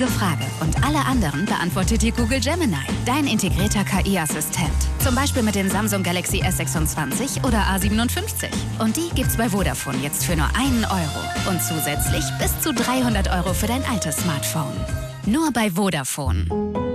wichtige Frage und alle anderen beantwortet dir Google Gemini, dein integrierter KI-Assistent. Zum Beispiel mit den Samsung Galaxy S26 oder A57. Und die gibt's bei Vodafone jetzt für nur 1 Euro. Und zusätzlich bis zu 300 Euro für dein altes Smartphone. Nur bei Vodafone.